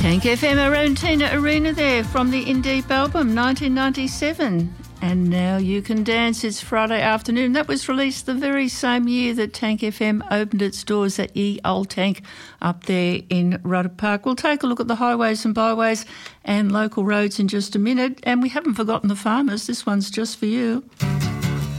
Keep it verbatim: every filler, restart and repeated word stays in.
Tank F M, our own Tina Arena there from the In Deep album, nineteen ninety-seven. And Now You Can Dance. It's Friday afternoon. That was released the very same year that Tank F M opened its doors at Ye Old Tank up there in Ruddock Park. We'll take a look at the highways and byways and local roads in just a minute. And we haven't forgotten the farmers. This one's just for you.